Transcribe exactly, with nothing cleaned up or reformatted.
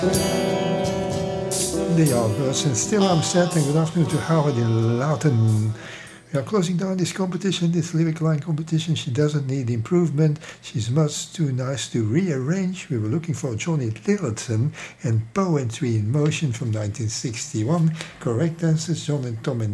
They are version Still I'm Sad, and good afternoon to Howard in Loughton. We are closing down this competition, this lyric line competition. She doesn't need improvement. She's much too nice to rearrange. We were looking for Johnny Littleton and Poetry in Motion from nineteen sixty-one. Correct answers, John and Tom and